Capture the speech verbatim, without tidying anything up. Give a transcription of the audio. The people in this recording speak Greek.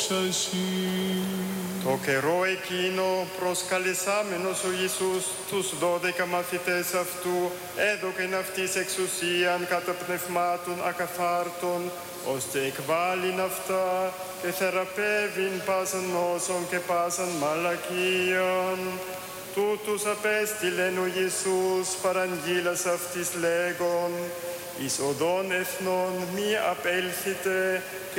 δόξασι. Το καιρό εκείνο προσκαλεσάμενος ο Ιησούς τους δώδεκα μαθητές αυτού έδωκεν αυτοίς εξουσίαν κατά πνευμάτων ακαθάρτων, ώστε εκβάλλειν αυτά και θεραπεύειν πάσαν νόσον και πάσαν μαλακίαν. Τούτους απέστειλεν ο Ιησούς παραγγείλας αυτοίς λέγον, εις οδόν εθνών μη απέλθετε,